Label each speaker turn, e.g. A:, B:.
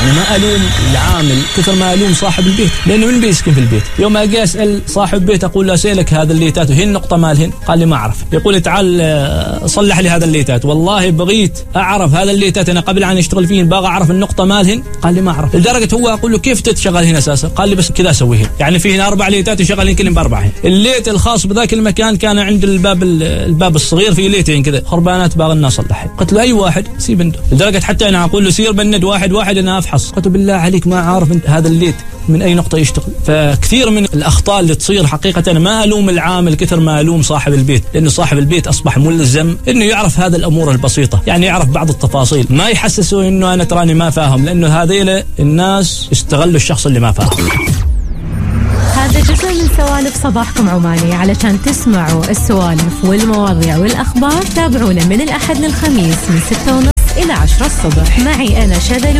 A: يعني ما ألوم العامل كثر ما ألوم صاحب البيت، لأنه من بيسكن في البيت. يوم ما أجي أسأل صاحب بيت أقول له أسألك هذا الليتات وهي النقطة مالهن، قال لي ما أعرف. يقول لي تعال صلح لي هذا الليتات، والله بغيت أعرف هذا الليتات أنا قبل أن أشتغل فيه باغي أعرف النقطة مالهن، قال لي ما أعرف. لدرجة هو أقول له كيف تشغل هنا أساسا؟ قال لي بس كذا أسويهن، يعني في هنا 4 ليتات يشغلين كلهم ب4. الليت الخاص بذاك المكان كان عند الباب الصغير في ليتين كذا خربانات باغي الناس صلحها. قلت له أي واحد سيب انت، لدرجة حتى أنا أقول له سير بند واحد أنا أفحص. قلت له بالله عليك ما عارف انت هذا الليت من أي نقطة يشتغل. فكثير من الأخطاء اللي تصير حقيقة أنا ما ألوم العامل كثر ما ألوم صاحب البيت، لأنه صاحب البيت أصبح ملزم إنه يعرف هذه الأمور البسيطة، يعني يعرف بعض التفاصيل، ما يحسسوا إنه أنا تراني ما فاهم، لأنه هذيل الناس استغلوا الشخص اللي ما فاهم.
B: هذا جزء من سوالف صباحكم عماني. علشان تسمعوا السوالف والمواضيع والأخبار تابعونا من الأحد للخميس من 6:30 إلى 10 الصبح. معي أنا شذى